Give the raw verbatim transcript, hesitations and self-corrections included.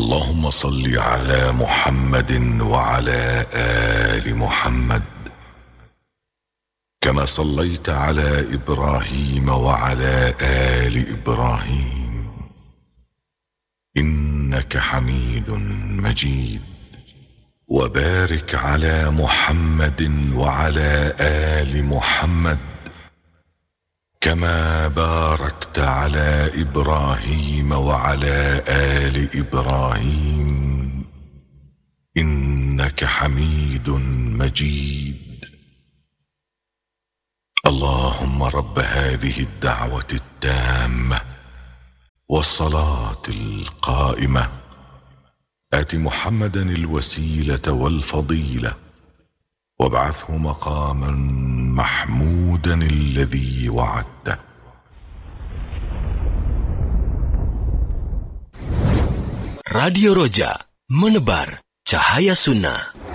اللهم صل على محمد وعلى آل محمد كما صليت على إبراهيم وعلى آل إبراهيم إنك حميد مجيد. وبارك على محمد وعلى آل محمد كما باركت على إبراهيم وعلى آل إبراهيم إنك حميد مجيد. اللهم رب هذه الدعوة التامة والصلاة القائمة آت محمدا الوسيلة والفضيلة وابعثه مقاما محمودا الذي وعدته. Radio Roja, menebar cahaya sunnah.